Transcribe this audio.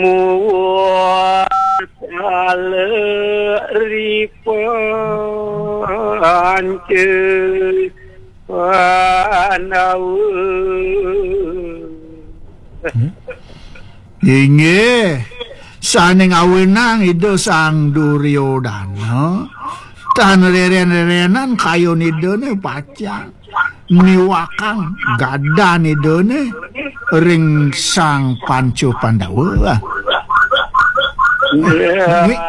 Inge saning awenang ido sang Duryodhana tan reren-rerenan kayo ni dene paca niwakang gada ni dene ring sang Pancu Pandawa.